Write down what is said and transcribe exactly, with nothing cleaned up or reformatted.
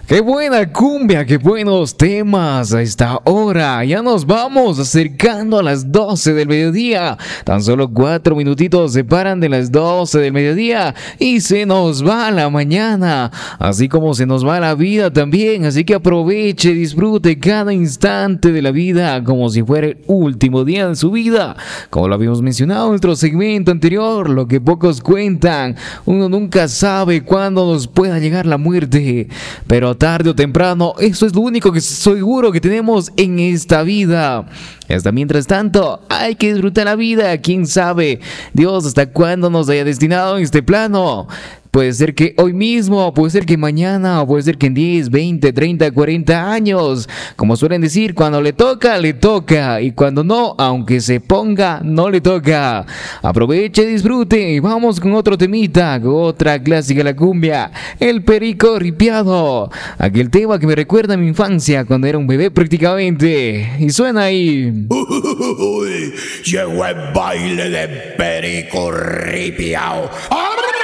Qué buena cumbia, qué buenos temas a esta hora. Ya nos vamos acercando a las doce del mediodía. Tan solo cuatro minutitos separan de las doce del mediodía y se nos va la mañana, así como se nos va la vida también. Así que aproveche, disfrute cada instante de la vida como si fuera el último día de su vida. Como lo habíamos mencionado en nuestro segmento anterior, lo que pocos cuentan, uno nunca sabe cuándo nos pueda llegar la muerte, pero tarde o temprano, eso es lo único que seguro que tenemos en esta vida. Hasta mientras tanto, hay que disfrutar la vida. Quién sabe, Dios, hasta cuándo nos haya destinado en este plano. Puede ser que hoy mismo, puede ser que mañana, o puede ser que en diez, veinte, treinta, cuarenta años. Como suelen decir, cuando le toca, le toca. Y cuando no, aunque se ponga, no le toca. Aproveche, disfrute y vamos con otro temita, con otra clásica de la cumbia, el perico ripiado. Aquel tema que me recuerda a mi infancia cuando era un bebé prácticamente. Y suena ahí. Uy, llegó el baile de perico ripiao. ¡Arre!